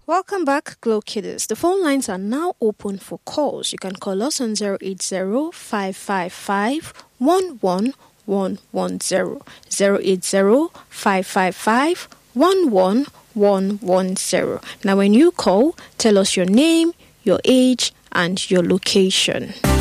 Welcome back, Glow Kiddies. The phone lines are now open for calls. You can call us on 080-555-11110. 080-555-11110. Now, when you call, tell us your name, your age, and your location.